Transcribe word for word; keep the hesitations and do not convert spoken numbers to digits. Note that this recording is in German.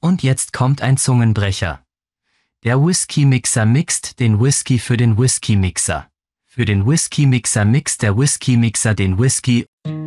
Und jetzt kommt ein Zungenbrecher. Der Whisky-Mixer mixt den Whisky für den Whisky-Mixer. Für den Whisky-Mixer mixt der Whisky-Mixer den Whisky